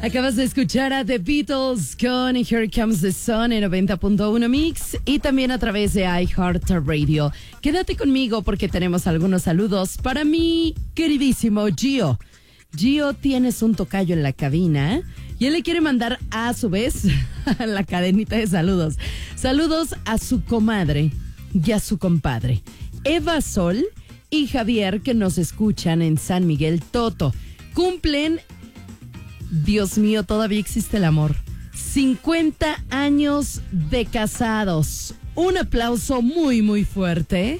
Acabas de escuchar a The Beatles con Here Comes the Sun en 90.1 Mix y también a través de iHeartRadio. Quédate conmigo porque tenemos algunos saludos para mi queridísimo Gio. Gio, tienes un tocayo en la cabina y él le quiere mandar a su vez la cadenita de saludos. Saludos a su comadre y a su compadre, Eva Sol y Javier, que nos escuchan en San Miguel Toto. Cumplen, Dios mío, todavía existe el amor, 50 años de casados. Un aplauso muy, muy fuerte.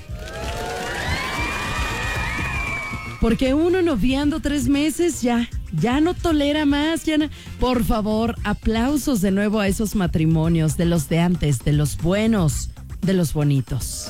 Porque uno noviando 3 meses ya no tolera más. Por favor, aplausos de nuevo a esos matrimonios, de los de antes, de los buenos, de los bonitos.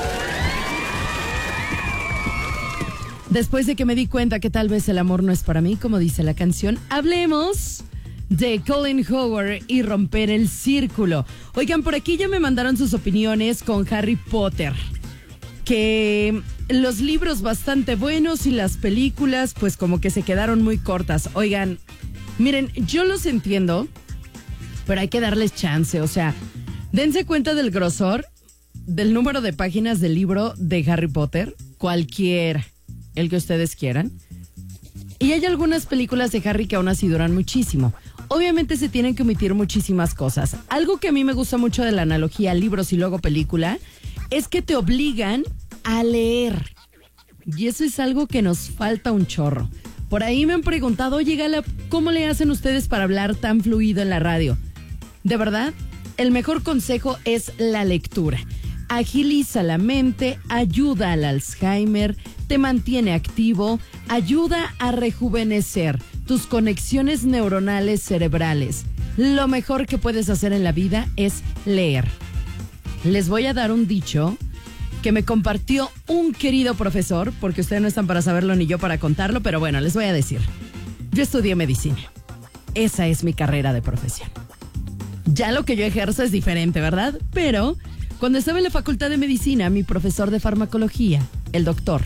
Después de que me di cuenta que tal vez el amor no es para mí, como dice la canción, hablemos de Colin Howard y romper el círculo. Oigan, por aquí ya me mandaron sus opiniones con Harry Potter. Que los libros bastante buenos y las películas pues como que se quedaron muy cortas. Oigan, miren, yo los entiendo, pero hay que darles chance. O sea, dense cuenta del grosor, del número de páginas del libro de Harry Potter, cualquiera, el que ustedes quieran. Y hay algunas películas de Harry que aún así duran muchísimo. Obviamente se tienen que omitir muchísimas cosas. Algo que a mí me gusta mucho de la analogía libros y luego película es que te obligan a leer. Y eso es algo que nos falta un chorro. Por ahí me han preguntado, oye Gala, ¿cómo le hacen ustedes para hablar tan fluido en la radio? De verdad, el mejor consejo es la lectura. Agiliza la mente, ayuda al Alzheimer, te mantiene activo, ayuda a rejuvenecer tus conexiones neuronales cerebrales. Lo mejor que puedes hacer en la vida es leer. Les voy a dar un dicho que me compartió un querido profesor, porque ustedes no están para saberlo ni yo para contarlo, pero bueno, les voy a decir. Yo estudié medicina. Esa es mi carrera de profesión. Ya lo que yo ejerzo es diferente, ¿verdad? Pero cuando estaba en la facultad de medicina, mi profesor de farmacología, el doctor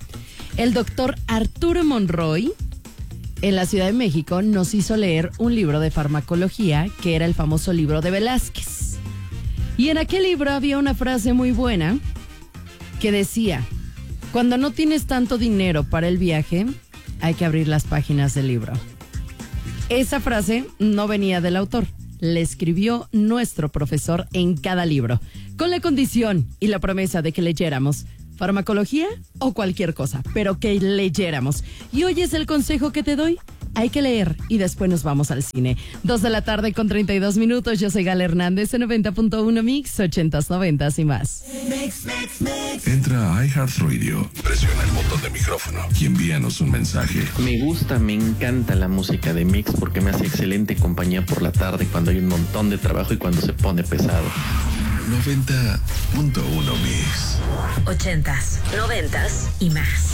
Arturo Monroy, en la Ciudad de México, nos hizo leer un libro de farmacología que era el famoso libro de Velázquez. Y en aquel libro había una frase muy buena que decía, cuando no tienes tanto dinero para el viaje, hay que abrir las páginas del libro. Esa frase no venía del autor, la escribió nuestro profesor en cada libro, con la condición y la promesa de que leyéramos farmacología o cualquier cosa, pero que leyéramos. Y hoy es el consejo que te doy. Hay que leer y después nos vamos al cine. 2:32 p.m. Yo soy Gala Hernández en 90.1 Mix, 80s, 90s y más. Entra a iHeartRadio, presiona el botón de micrófono y envíanos un mensaje. Me encanta la música de Mix porque me hace excelente compañía por la tarde cuando hay un montón de trabajo y cuando se pone pesado. 90.1 Mix. 80s, 90s y más.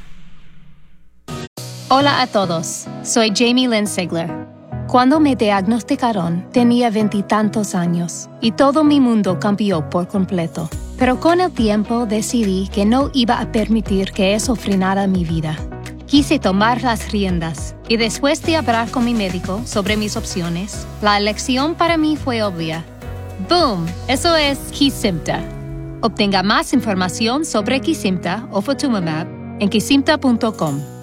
Hola a todos, soy Jamie Lynn Sigler. Cuando me diagnosticaron, tenía 20 y tantos años y todo mi mundo cambió por completo. Pero con el tiempo decidí que no iba a permitir que eso frenara mi vida. Quise tomar las riendas y después de hablar con mi médico sobre mis opciones, la elección para mí fue obvia. ¡Boom! Eso es Kesimpta. Obtenga más información sobre Kesimpta o Ofatumumab en kesimpta.com.